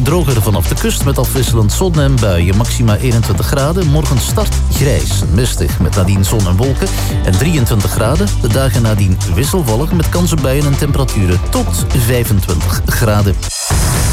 droger vanaf de kust met afwisselend zon en buien. Maxima 21 graden. Morgen start grijs, mistig met nadien zon en wolken. En 23 graden. De dagen nadien wisselvallig met kans op buien en temperaturen tot 25 graden.